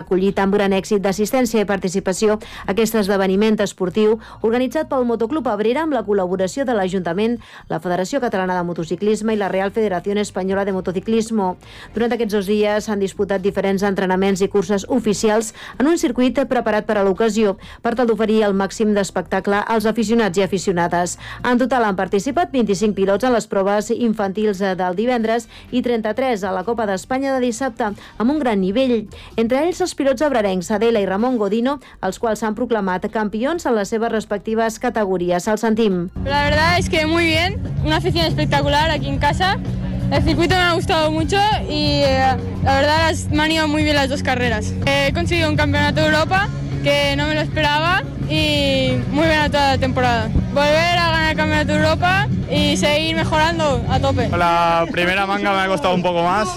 acollit amb gran èxit d'assistència i participació aquest esdeveniment esportiu organitzat pel Motoclub Abrera amb la col·laboració de l'Ajuntament, la Federació Catalana de Motociclisme i la Real Federación Española de Motociclismo. Durant aquests 2 dies s'han disputat diferents entrenaments i curses oficials en un circuit preparat per a l'ocasió, per tal d'oferir el màxim d'espectacle als aficionats i aficionades. En total han participat 25 pilots en les proves infantils del divendres i 33 a la Copa d'Espanya de dissabte, amb un gran nivell. Entre ells els pilots abrerencs Adela i Ramon Godino, els quals s'han proclamat campions en les seves respectives categories. El sentim. La verdad es que muy bien, una afición espectacular aquí en casa. El circuito me ha gustado mucho y la verdad me han ido muy bien las 2 carreras. He conseguido un campeonato de Europa que no me lo esperaba y muy buena toda la temporada. Volver a ganar el campeonato de Europa y seguir mejorando a tope. La primera manga me ha costado un poco más.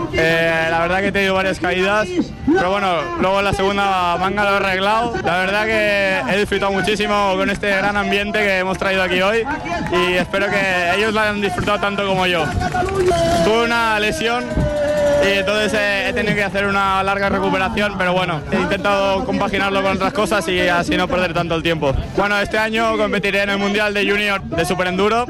La verdad que he tenido varias caídas, pero bueno, luego la segunda manga lo he arreglado. La verdad que he disfrutado muchísimo con este gran ambiente que hemos traído aquí hoy y espero que ellos lo hayan disfrutado tanto como yo. Tuve una lesión y entonces he tenido que hacer una larga recuperación, pero bueno, he intentado compaginarlo con otras cosas y así no perder tanto el tiempo. Bueno, este año competiré en el Mundial de Junior de Superenduro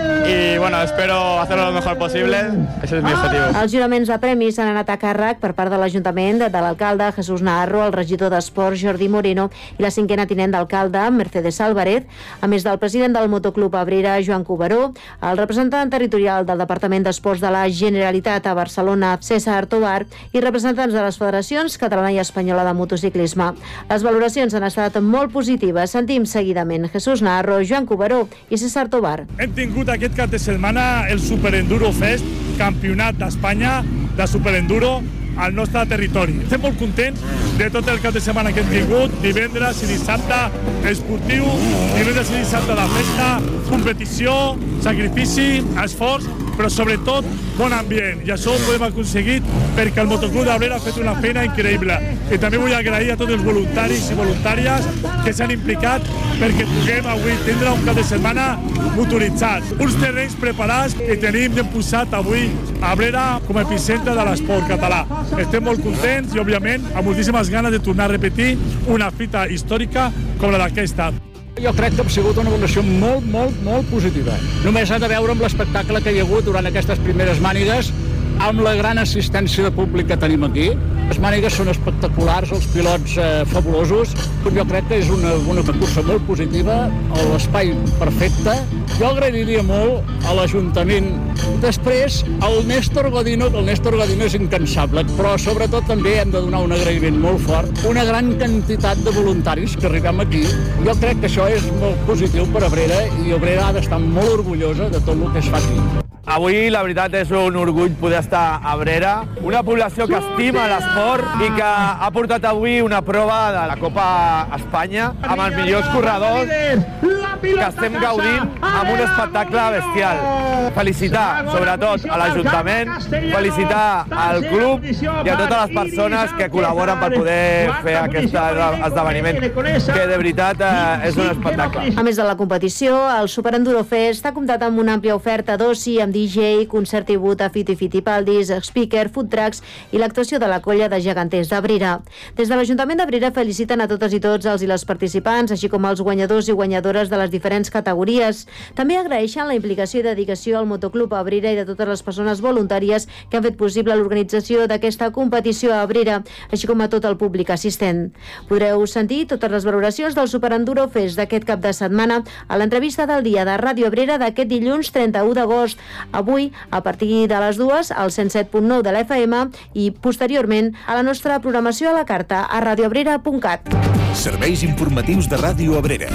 i bueno, espero hacerlo lo mejor posible. Ese es mi objetivo. Els juraments de premis s'han anat a càrrec per part de l'Ajuntament, de l'alcalde Jesús Naharro, el regidor d'Esports Jordi Moreno i la 5a tinent d'alcalde Mercedes Álvarez, a més del president del Motoclub Abrera Joan Cuberó, el representant territorial del Departament d'Esports de la Generalitat a Barcelona César Tobar i representants de les federacions catalana i espanyola de motociclisme. Les valoracions han estat molt positives. Sentim seguidament Jesús Naharro, Joan Cuberó i César Tobar. Hem tingut aquest cap de setmana el Superenduro Fest, campionat d'Espanya de Superenduro al nostre territori. Estem molt contents de tot el cap de setmana que hem tingut, divendres i dissabte esportiu, divendres i dissabte de festa, competició, sacrifici, esforç, però sobretot bon ambient. I això ho podem aconseguir perquè el Motoclub d'Abrera ha fet una feina increïble. I també vull agrair a tots els voluntaris i voluntàries que s'han implicat perquè puguem avui tindre un cap de setmana motoritzat. Uns terrenys preparats que tenim i hem posat avui a Abrera com a epicentre de l'esport català. Estem molt contents i, òbviament, amb moltíssimes ganes de tornar a repetir una fita històrica com la d'aquesta. Jo crec que ha sigut una evolució molt positiva. Només ha de veure amb l'espectacle que hi ha hagut durant aquestes primeres mànigues, amb la gran assistència de públic que tenim aquí. Les mànigues són espectaculars, els pilots fabulosos. Jo crec que és una cursa molt positiva, l'espai perfecte. Jo agrairia molt a l'Ajuntament. Després, el Néstor Godino, que el Néstor Godino és incansable, però sobretot també hem de donar un agraïment molt fort. Una gran quantitat de voluntaris que arribem aquí. Jo crec que això és molt positiu per Abrera i Abrera ha d'estar molt orgullosa de tot el que es fa aquí. Avui, la veritat, és un orgull poder estar a Abrera, una població que estima l'esport i que ha portat avui una prova de la Copa Espanya amb els millors corredors que estem gaudint amb un espectacle bestial. Felicitar, sobretot, a l'Ajuntament, felicitar al club i a totes les persones que col·laboren per poder fer aquest esdeveniment, que de veritat és un espectacle. A més de la competició, el Superenduro Fest ha comptat amb una àmplia oferta d'oci amb DJ, concert tribut a Fiti Fitipaldis, speaker, food trucks i l'actuació de la colla de geganters d'Abrera. Des de l'Ajuntament d'Abrera feliciten a totes i tots els i les participants, així com els guanyadors i guanyadores de les diferents categories. També agraeixen la implicació i dedicació al Motoclub Abrera i de totes les persones voluntàries que han fet possible l'organització d'aquesta competició a Abrera, així com a tot el públic assistent. Podreu sentir totes les valoracions del Superenduro Fest d'aquest cap de setmana a l'entrevista del dia de Ràdio Abrera d'aquest dilluns 31 d'agost. Avui, a partir de les 2, al 107.9 de l'FM i, posteriorment, a la nostra programació a la carta a radioabrera.cat. Serveis informatius de Ràdio Abrera.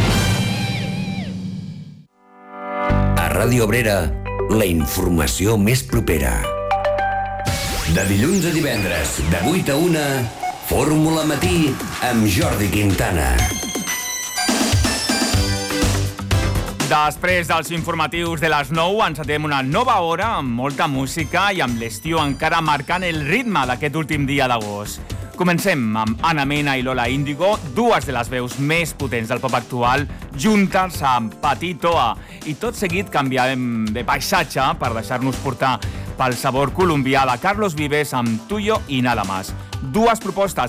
A Ràdio Abrera, la informació més propera. De dilluns a divendres, de 8 a 1, Fórmula Matí amb Jordi Quintana. Després dels informatius de les 9 encetem una nova hora amb molta música i amb l'estiu encara marcant el ritme d'aquest últim dia d'agost. Comencem amb Ana Mena i Lola Índigo, dues de les veus més potents del pop actual, juntes amb Patito A. I tot seguit canviarem de paisatge per deixar-nos portar pel sabor colombià de Carlos Vives amb Tuyo i Nada Más. Dues propostes